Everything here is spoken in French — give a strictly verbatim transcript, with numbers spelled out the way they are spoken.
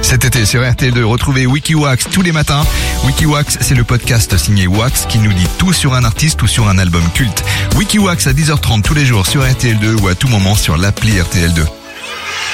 Cet été sur R T L deux, retrouvez WikiWax tous les matins. WikiWax, c'est le podcast signé Wax qui nous dit tout sur un artiste ou sur un album culte. WikiWax à dix heures trente tous les jours sur R T L deux ou à tout moment sur l'appli R T L deux.